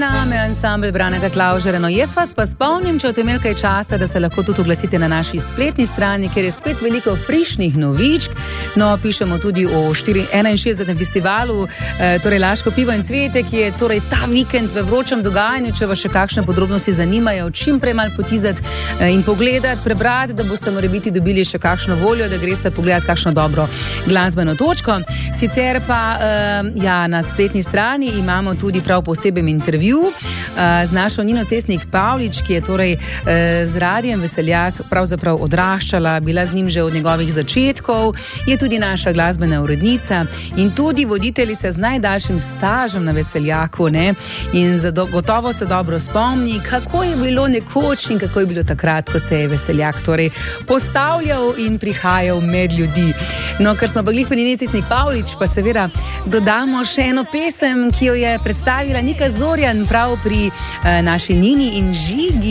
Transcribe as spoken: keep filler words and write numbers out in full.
Name ansambel Braneta Klavžarja. No, jaz vas pa spomnim, če boste imeli kaj časa, da se lahko tudi oglasite na naši spletni strani, kjer je spet veliko frišnih novičk. No, pišemo tudi o enainšestdesetem festivalu, eh, torej Laško pivo in cvete, ki je torej ta vikend v vročem dogajanju. Če vas še kakšne podrobnosti zanimajo, čim prej malo potizati eh, in pogledati, prebrati, da boste morebiti dobili še kakšno voljo, da greste pogledati kakšno dobro glasbeno točko. Sicer pa eh, ja, na spletni strani imamo tudi prav poseben intervju z našo Nino Cestnik Pavlič, ki je torej z Radijem Veseljak pravzaprav odraščala, bila z njim že od njegovih začetkov, je tudi naša glasbena urednica in tudi voditeljica z najdaljšim stažem na Veseljaku, ne? In zato gotovo se dobro spomni, kako je bilo nekoč in kako je bilo takrat, ko se je Veseljak torej postavljal in prihajal med ljudi. No, ker smo pa glih pri Nini Cestnik Pavlič, pa seveda dodamo še eno pesem, ki jo je predstavila Nika Zorjan prav pri uh, naši Nini in Žigi.